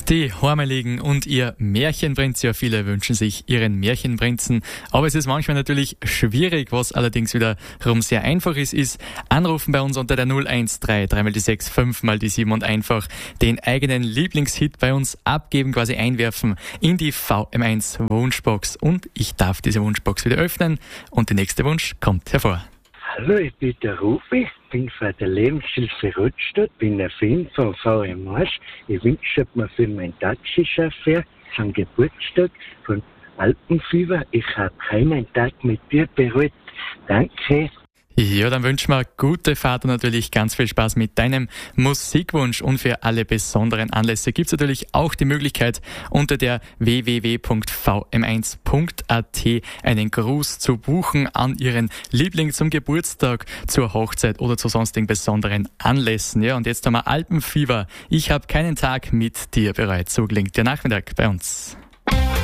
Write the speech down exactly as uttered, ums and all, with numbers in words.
Die Heimeligen und ihr Märchenprinz. Ja, viele wünschen sich ihren Märchenprinzen. Aber es ist manchmal natürlich schwierig, was allerdings wiederum sehr einfach ist, ist anrufen bei uns unter der null eins drei, drei mal die sechs, fünf mal die sieben und einfach den eigenen Lieblingshit bei uns abgeben, quasi einwerfen in die V M eins Wunschbox. Und ich darf diese Wunschbox wieder öffnen und der nächste Wunsch kommt hervor. Hallo, ich bin der Rufi, bin von der Lebenshilfe Rotstadt, bin ein Fan von V M eins. Ich wünsche mir für meinen Taxichauffeur zum Geburtstag von Alpenfieber, ich habe keinen Tag mit dir bereut. Danke. Ja, dann wünschen wir gute Fahrt und natürlich ganz viel Spaß mit deinem Musikwunsch. Und für alle besonderen Anlässe gibt es natürlich auch die Möglichkeit, unter der w w w punkt v m eins punkt a t einen Gruß zu buchen an Ihren Liebling zum Geburtstag, zur Hochzeit oder zu sonstigen besonderen Anlässen. Ja, und jetzt haben wir Alpenfieber. Ich habe keinen Tag mit dir bereut. So klingt der Nachmittag bei uns.